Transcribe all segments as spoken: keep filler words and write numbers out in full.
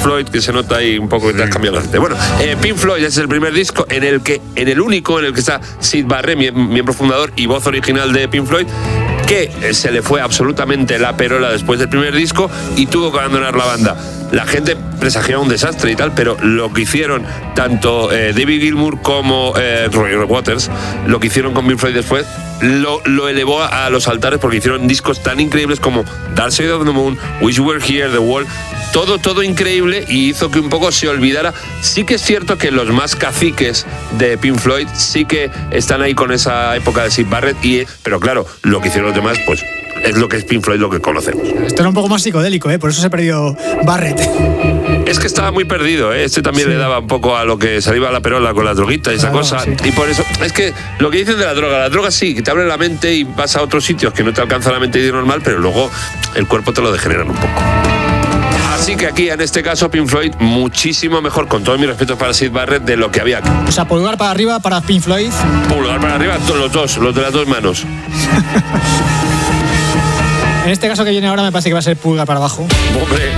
Floyd, que se nota ahí un poco que te has cambiado la gente. Bueno, eh, Pink Floyd es el primer disco en el que, en el único en el que está Syd Barrett, miembro fundador y voz original de Pink Floyd, que se le fue absolutamente la perola después del primer disco y tuvo que abandonar la banda. La gente presagiaba un desastre y tal, pero lo que hicieron tanto eh, David Gilmour como eh, Roger Waters, lo que hicieron con Pink Floyd después, lo, lo elevó a, a los altares, porque hicieron discos tan increíbles como Dark Side of the Moon, Wish You Were Here, The Wall. Todo, todo increíble, y hizo que un poco se olvidara. Sí que es cierto que los más caciques de Pink Floyd sí que están ahí con esa época de Syd Barrett, y, pero claro, lo que hicieron los demás, pues es lo que es Pink Floyd, lo que conocemos. Esto era un poco más psicodélico, ¿eh? Por eso se perdió Barrett. Es que estaba muy perdido, ¿eh? Este también sí. Le daba un poco a lo que se iba a la perola con la droguita y esa claro, cosa. Sí. Y por eso, es que lo que dicen de la droga, la droga sí, que te abre la mente y vas a otros sitios que no te alcanza la mente normal, pero luego el cuerpo te lo degeneran un poco. Así que aquí, en este caso, Pink Floyd, muchísimo mejor, con todos mis respetos para Syd Barrett, de lo que había aquí. O sea, pulgar para arriba para Pink Floyd. Pulgar para arriba, los dos, los de las dos manos. En este caso que viene ahora me parece que va a ser pulgar para abajo. Hombre.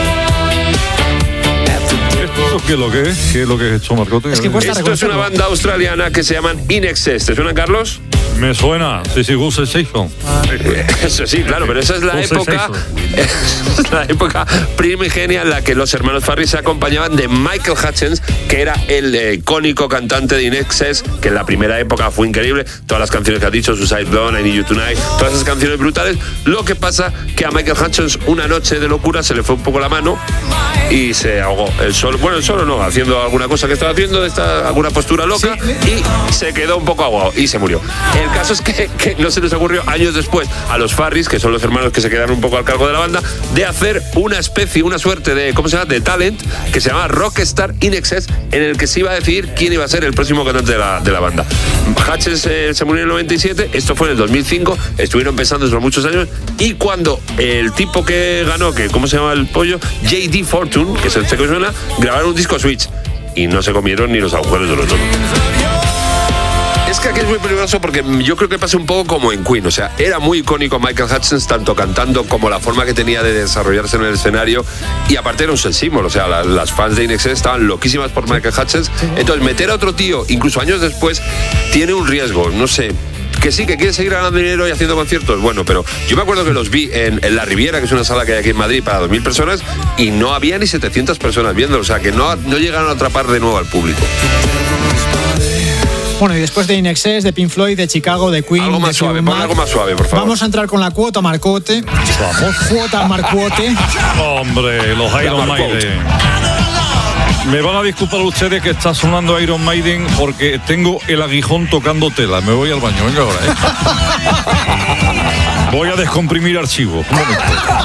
¿Qué es lo que es? ¿Qué es lo que es esto, Marcote? Es que cuesta Esto es una banda australiana que se llaman In Excess. ¿Te suena, Carlos? Me suena, sí, sí, Gus Station. Eso sí, claro, pero esa es la Gus época, es la época primigenia en la que los hermanos Farrell se acompañaban de Michael Hutchence, que era el eh, icónico cantante de In Excess, que en la primera época fue increíble. Todas las canciones que has dicho, Suicide Blonde, I Need You Tonight, todas esas canciones brutales. Lo que pasa que a Michael Hutchence una noche de locura se le fue un poco la mano y se ahogó. El solo, bueno, el solo no, haciendo alguna cosa que estaba haciendo, de esta, alguna postura loca, sí. Y se quedó un poco ahogado y se murió. El caso es que, que no se les ocurrió años después a los Farris, que son los hermanos que se quedaron un poco al cargo de la banda, de hacer una especie, una suerte de, ¿cómo se llama?, de talent, que se llama Rockstar In Excess, en el que se iba a decidir quién iba a ser el próximo cantante de la, de la banda. Hutchence eh, se murió en el noventa y siete, esto fue en el dos mil cinco, estuvieron pensando por muchos años, y cuando el tipo que ganó, que ¿cómo se llama el pollo?, J D Fortune, que es el que suena, grabaron un disco Switch, y no se comieron ni los agujeros de los dos. Es que aquí es muy peligroso porque yo creo que pasa un poco como en Queen, o sea, era muy icónico Michael Hutchence, tanto cantando como la forma que tenía de desarrollarse en el escenario, y aparte era un sex symbol, o sea, la, las fans de In Excess estaban loquísimas por Michael Hutchence. Entonces meter a otro tío, incluso años después, tiene un riesgo, no sé. Que sí, que quiere seguir ganando dinero y haciendo conciertos, bueno, pero yo me acuerdo que los vi en, en La Riviera, que es una sala que hay aquí en Madrid para dos mil personas, y no había ni setecientas personas viendo, o sea, que no, no llegaron a atrapar de nuevo al público. Bueno, y después de In Excess, de Pink Floyd, de Chicago, de Queen... Algo más de suave, pon algo más suave, por favor. Vamos a entrar con la cuota Marcote. Vamos. Cuota Marcote. Hombre, los Iron Maiden. Me van a disculpar ustedes que está sonando Iron Maiden porque tengo el aguijón tocando tela. Me voy al baño, venga ahora, ¿eh? Voy a descomprimir archivos. Un momento.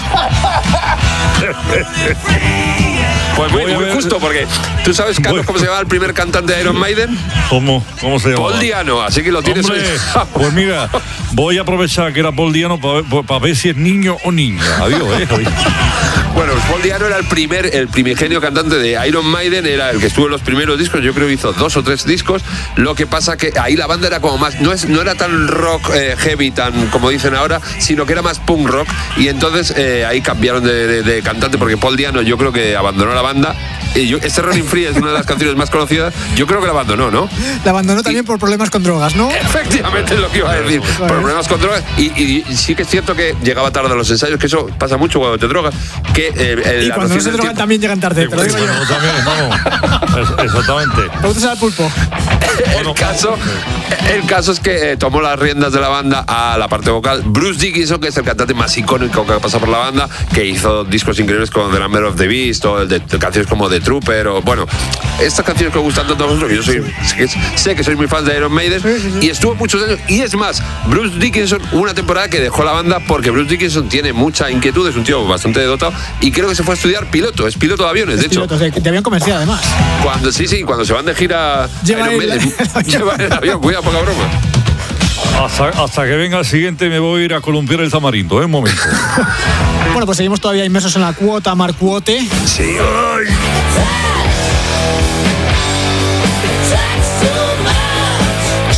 Pues muy, muy justo, porque tú sabes, Carlos, cómo se llama el primer cantante de Iron Maiden. ¿Cómo? ¿Cómo se llama? Paul Diano, así que lo tienes hoy. Pues mira, voy a aprovechar que era Paul Diano para, para ver si es niño o niña. Adiós, eh. Bueno, Paul Diano era el primer, el primigenio cantante de Iron Maiden, era el que estuvo en los primeros discos, yo creo que hizo dos o tres discos. Lo que pasa que ahí la banda era como más, no, es, no era tan rock eh, heavy, tan como dicen ahora, sino que era más punk rock, y entonces eh, ahí cambiaron de, de, de cantante, porque Paul Diano yo creo que abandonó la banda. Y yo, este Running Free es una de las canciones más conocidas. Yo creo que la abandonó, ¿no? La abandonó también y, por problemas con drogas, ¿no? Efectivamente, es lo que iba a decir. Por problemas con drogas. Y, y, y sí que es cierto que llegaba tarde a los ensayos, que eso pasa mucho cuando te drogas. Que, eh, y cuando no se drogan también llegan tarde. Te lo digo bueno, yo. También, vamos. Exactamente. Pregúntase al pulpo. El caso, el caso es que eh, tomó las riendas de la banda a la parte vocal Bruce Dickinson, que es el cantante más icónico que ha pasado por la banda, que hizo discos increíbles con The Number of the Beast, o de, de canciones como The Trooper, o bueno, estas canciones que os gustan tanto a vosotros, que yo soy, sé que sois muy fans de Iron Maiden, sí, sí, sí. Y estuvo muchos años, y es más, Bruce Dickinson hubo una temporada que dejó la banda porque Bruce Dickinson tiene mucha inquietud, es un tío bastante dotado, y creo que se fue a estudiar piloto, es piloto de aviones, es de piloto, hecho. De avión comercial, además. Cuando, sí, sí, cuando se van de gira lleva Iron Maiden, lleva el avión, cuidado, poca broma. Hasta, hasta que venga el siguiente me voy a ir a columpiar el tamarindo, ¿eh? Un momento. Bueno, pues seguimos todavía inmersos en la cuota Marcuote. Sí. Ay.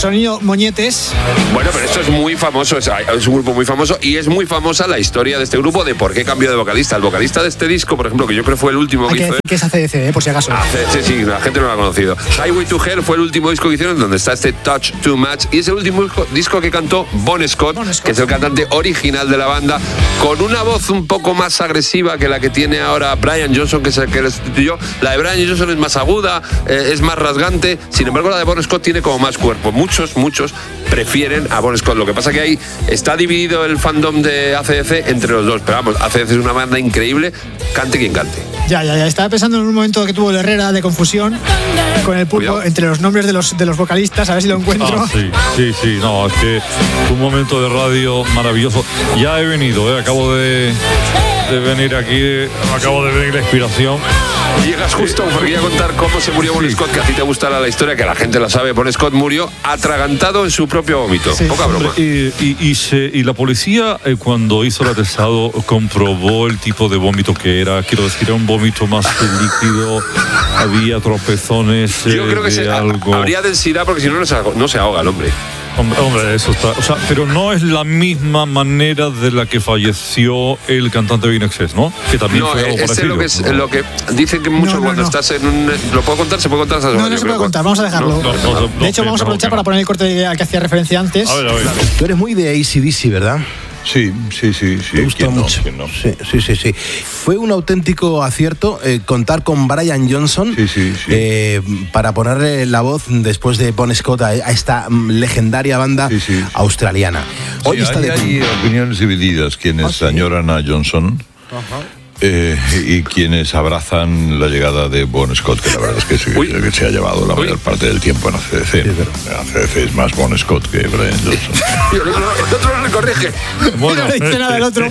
Sonido Moñetes. Bueno, pero esto es muy famoso, es, es un grupo muy famoso y es muy famosa la historia de este grupo de por qué cambió de vocalista. El vocalista de este disco, por ejemplo, que yo creo fue el último Hay que, que hizo. decir que es A C D C, ¿eh? Por si acaso. A C D C, sí, la gente no lo ha conocido. Highway to Hell fue el último disco que hicieron, donde está este Touch Too Much, y es el último disco, disco que cantó Bon Scott, bon Scott, que es el cantante original de la banda, con una voz un poco más agresiva que la que tiene ahora Brian Johnson, que es el que le sustituyó. La de Brian Johnson es más aguda, eh, es más rasgante, sin embargo la de Bon Scott tiene como más cuerpo. Muchos, muchos prefieren a Bon Scott. Lo que pasa que ahí está dividido el fandom de A C D C entre los dos, pero vamos, A C D C es una banda increíble, cante quien cante. Ya, ya, ya. Estaba pensando en un momento que tuvo el Herrera de confusión con el pulpo entre los nombres de los, de los vocalistas, a ver si lo encuentro. Ah, sí, sí, sí, no, es que un momento de radio maravilloso. Ya he venido, ¿eh? acabo de, de venir aquí, acabo de venir la inspiración. Llegas justo porque voy a contar cómo se murió Bon Scott, que a ti te gustará la historia, que la gente la sabe. Bon Scott murió atragantado en su propio vómito. Sí. Poca broma. Y, y, y, se, y la policía, eh, cuando hizo el atestado, comprobó el tipo de vómito que era. Quiero decir, era un vómito más líquido, había tropezones. Eh, Yo creo que de se, algo. habría densidad porque si no, no se, no se ahoga el hombre. Hombre, hombre, eso está. O sea, pero no es la misma manera de la que falleció el cantante de In Excess, ¿no? Que también no, fue algo parecido. Lo que, es, ¿no? lo que dicen que mucho no, no, cuando no. estás en un. ¿Lo puedo contar? ¿Se puede contar? No, no, no se puede contar, vamos a dejarlo. No, no, no, de hecho, no, vamos a aprovechar no, no. para poner el corte al que hacía referencia antes. A ver, a ver. Tú eres muy de A C D C, ¿verdad? Sí, sí, sí, sí. Me gusta ¿Quién mucho. No? ¿Quién no? Sí, sí, sí, sí. Fue un auténtico acierto eh, contar con Brian Johnson sí, sí, sí. Eh, para ponerle la voz después de Bon Scott a, a esta um, legendaria banda sí, sí. australiana. Hoy Sí, está hay, de... hay opiniones divididas, quienes ¿Ah, sí? añoran a Johnson. Ajá. Eh, y quienes abrazan la llegada de Bon Scott, que la verdad es que, se, que se ha llevado la mayor parte del tiempo en A C D C. A C D C es más Bon Scott que Brian Johnson. Y el otro, el otro no le corrige. Bueno, no le dice nada el otro.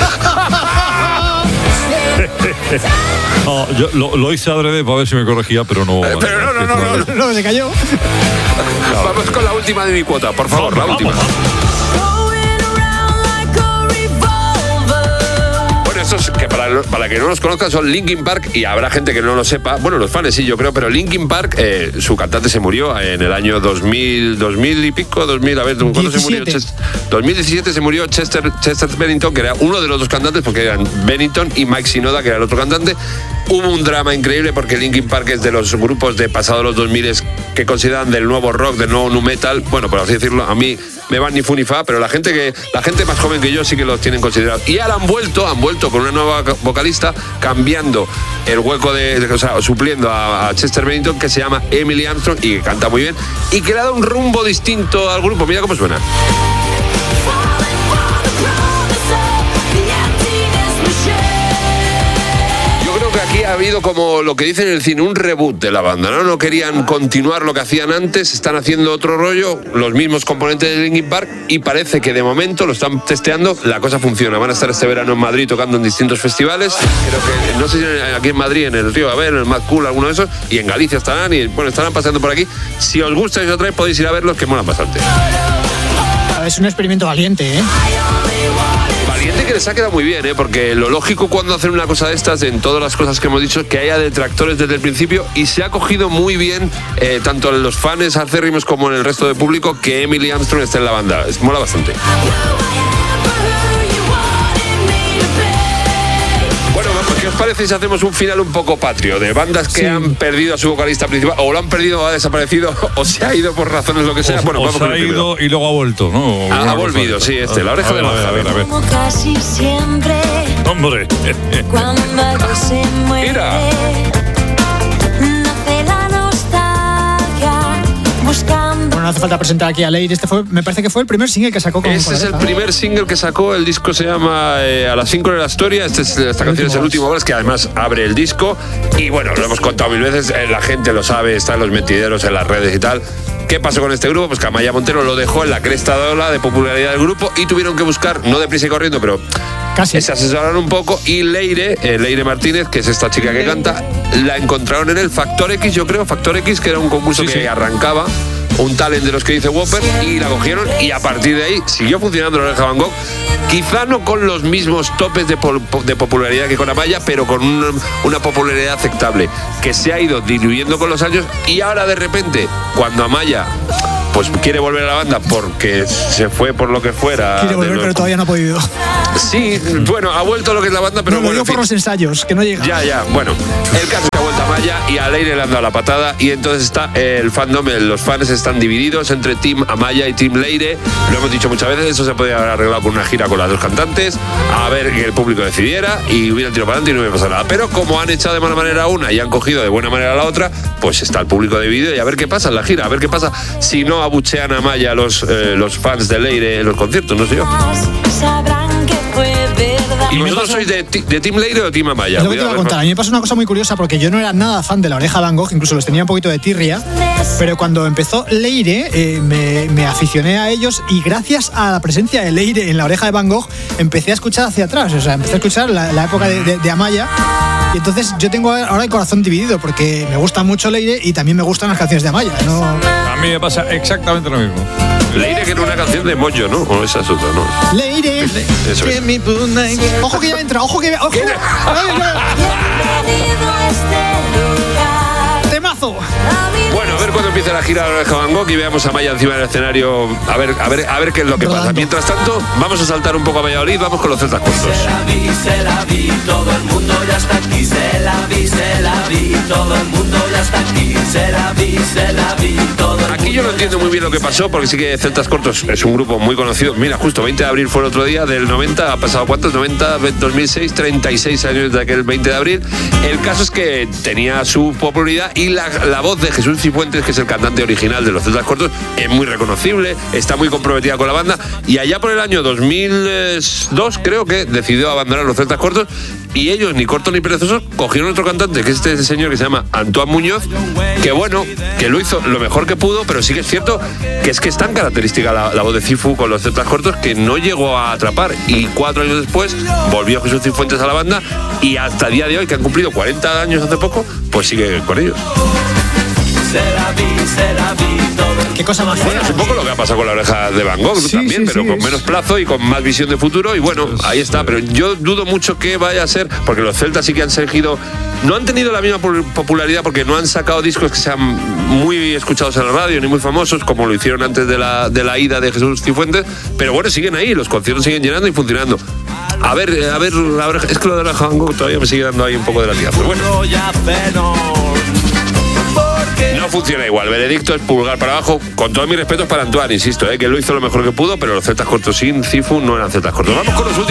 no, yo lo, lo hice adrede para ver si me corregía, pero no. Eh, pero no, no, no, no, no. No, se cayó. Vamos con la última de mi cuota, por favor, la Vamos, última. vamos. Estos que para, para que no los conozcan son Linkin Park, y habrá gente que no lo sepa. Bueno, los fans sí, yo creo, pero Linkin Park, eh, su cantante se murió en el año dos mil, dos mil y pico, dos mil, a ver, ¿cuándo se murió? dos mil diecisiete se murió Chester, Chester Bennington, que era uno de los dos cantantes, porque eran Bennington y Mike Shinoda, que era el otro cantante. Hubo un drama increíble porque Linkin Park es de los grupos de pasado los dos mil que consideran del nuevo rock, del nuevo nu metal. Bueno, por así decirlo, a mí me van ni fu ni fa, pero la gente que la gente más joven que yo sí que los tienen considerados. Y ahora han vuelto, han vuelto con una nueva vocalista, cambiando el hueco de, de o sea, supliendo a, a Chester Bennington, que se llama Emily Armstrong y que canta muy bien y que le ha dado un rumbo distinto al grupo. Mira cómo suena. Aquí ha habido, como lo que dicen en el cine, un reboot de la banda, ¿no? No querían continuar lo que hacían antes, están haciendo otro rollo, los mismos componentes de Linkin Park, y parece que de momento lo están testeando, la cosa funciona. Van a estar este verano en Madrid tocando en distintos festivales, creo que, no sé si aquí en Madrid, en el Río Haber, en el Mad Cool, alguno de esos, y en Galicia estarán, y bueno, estarán pasando por aquí. Si os gusta y os atrae, podéis ir a verlos, que molan bastante. Es un experimento valiente, ¿eh? Valiente, que les ha quedado muy bien, ¿eh? Porque lo lógico cuando hacen una cosa de estas, en todas las cosas que hemos dicho, es que haya detractores desde el principio, y se ha cogido muy bien, eh, tanto en los fans acérrimos como en el resto del público, que Emily Armstrong esté en la banda. Es, mola bastante. Bueno, ¿qué os parece si hacemos un final un poco patrio? De bandas que sí. han perdido a su vocalista principal, o lo han perdido o ha desaparecido, o se ha ido por razones lo que sea. O, bueno, o vamos se con el ha primero. ido y luego ha vuelto, ¿no? Ha, ha volvido, sí, este, la oreja a ver, de a ver, a ver, a ver. Casi siempre. Hombre. Cuando algo se muere. Mira. Nace la nostalgia buscando. Bueno, no hace falta presentar aquí a Leire. Este fue, me parece que fue el primer single que sacó con Este es el primer single que sacó. El disco se llama eh, A las cinco de la historia. Este es, esta el canción es el último vals, que además abre el disco. Y bueno, lo hemos contado mil veces, eh, la gente lo sabe, está en los mentideros, en las redes y tal. ¿Qué pasó con este grupo? Pues que Amaya Montero lo dejó en la cresta de ola de popularidad del grupo y tuvieron que buscar, no deprisa y corriendo, pero casi se asesoraron un poco, y Leire, eh, Leire Martínez, que es esta chica que canta, la encontraron en el Factor X, yo creo, Factor X, que era un concurso sí, que sí. arrancaba, un talent de los que dice Whopper, y la cogieron, y a partir de ahí siguió funcionando la Oreja Van Gogh, quizá no con los mismos topes de, po de popularidad que con Amaya, pero con una, una popularidad aceptable, que se ha ido diluyendo con los años, y ahora de repente, cuando Amaya pues quiere volver a la banda porque se fue por lo que fuera. Quiere volver, los... pero todavía no ha podido. Sí, bueno, ha vuelto lo que es la banda, pero no, lo bueno, digo por los ensayos, que no llega. Ya, ya, bueno, el caso es que ha vuelto a Amaya y a Leire le han dado la patada y entonces está el fandom, los fans están divididos entre Team Amaya y Team Leire. Lo hemos dicho muchas veces, eso se podía haber arreglado con una gira con las dos cantantes, a ver que el público decidiera y hubiera tirado para adelante y no hubiera pasado nada. Pero como han echado de mala manera a una y han cogido de buena manera a la otra, pues está el público dividido y a ver qué pasa en la gira, a ver qué pasa si no abuchean a Amaya los, eh, los fans de Leire en los conciertos, no sé yo. Sabrán que fue verdad. ¿Y vosotros sois de, de Team Leire o de Team Amaya? Es lo que te iba a contar. A mí me pasó una cosa muy curiosa porque yo no era nada fan de La Oreja de Van Gogh, incluso les tenía un poquito de tirria, pero cuando empezó Leire eh, me, me aficioné a ellos y gracias a la presencia de Leire en La Oreja de Van Gogh empecé a escuchar hacia atrás, o sea, empecé a escuchar la, la época de, de, de Amaya y entonces yo tengo ahora el corazón dividido porque me gusta mucho Leire y también me gustan las canciones de Amaya, ¿no? A mí me pasa exactamente lo mismo. Leire, que era una canción de Moyo, ¿no? O esa es otra, ¿no? Leire, Eso es. ojo que ya entra, ojo que ojo. Bienvenido a este lugar. Temazo. Bueno, a ver cuándo empieza la gira de La Oreja de Van Gogh y veamos a Amaya encima del escenario. A ver, a ver, a ver qué es lo que pasa. Rodando. Mientras tanto, vamos a saltar un poco a Valladolid, vamos con los celtas cortos. Se la vi, se la vi, todo el mundo ya está aquí. Se la vi, se la vi, todo el mundo ya está aquí. Se la vi, se la vi, todo el mundo. Aquí yo no entiendo muy bien lo que pasó, porque sí que Celtas Cortos es un grupo muy conocido. Mira, justo veinte de abril fue el otro día, del noventa, ha pasado ¿cuántos? noventa, dos mil seis, treinta y seis años de aquel veinte de abril. El caso es que tenía su popularidad y la, la voz de Jesús Cifuentes, que es el cantante original de los Celtas Cortos, es muy reconocible, está muy comprometida con la banda y allá por el año dos mil dos creo que decidió abandonar los Celtas Cortos y ellos, ni cortos ni perezosos, cogieron otro cantante, que es este señor que se llama Antoine Muñoz, que bueno, que lo hizo lo mejor que pudo, pero sí que es cierto que es que es tan característica la, la voz de Cifu con los Celtas Cortos que no llegó a atrapar y cuatro años después volvió Jesús Cifuentes a la banda y hasta el día de hoy, que han cumplido cuarenta años hace poco, pues sigue con ellos. Se la vi, se la vi, todo el Qué cosa más Bueno, fea. es un poco lo que ha pasado con La Oreja de Van Gogh Sí, también, sí, pero sí, con es- menos plazo y con más visión de futuro. Y bueno, ahí está. Pero yo dudo mucho que vaya a ser, porque los celtas sí que han seguido. No han tenido la misma pol- popularidad porque no han sacado discos que sean muy escuchados en la radio ni muy famosos, como lo hicieron antes de la, de la ida de Jesús Cifuentes. Pero bueno, siguen ahí, los conciertos siguen llenando y funcionando. A ver, eh, a ver, la oreja, es que lo de La Oreja de Van Gogh todavía me sigue dando ahí un poco de latigazo. Pero bueno. mundo ya menor. Porque No funciona igual, veredicto es pulgar para abajo, con todos mis respetos para Antoine, insisto, eh, que lo hizo lo mejor que pudo, pero los celtas cortos sin Cifu no eran celtas cortos. Vamos con los últimos.